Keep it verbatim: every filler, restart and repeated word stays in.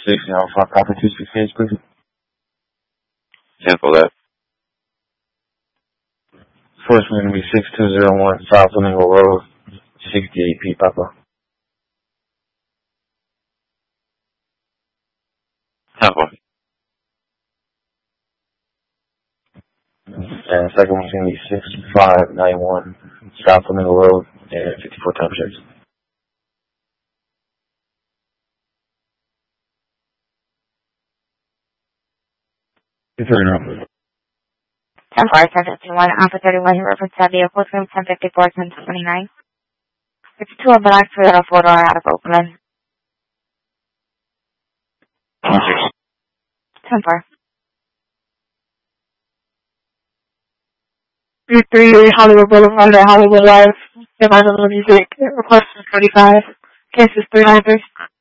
six, you know, five copy two six eight, please. Cancel that. First one going to be six two zero one South Flamingo Road, sixty-eight P, Papa. Cancel. And second one's going to be six five nine one South Flamingo Road, and fifty-four Timeshares. You're turning around. ten four, Sergeant one, Alpha thirty-one, reference that vehicle from ten fifty-four, ten twenty-nine. It's two of black for the four door out of Oakland. ten four. three three Hollywood Boulevard at Hollywood Live. Survival Music. Request is thirty-five. Case is three nine three.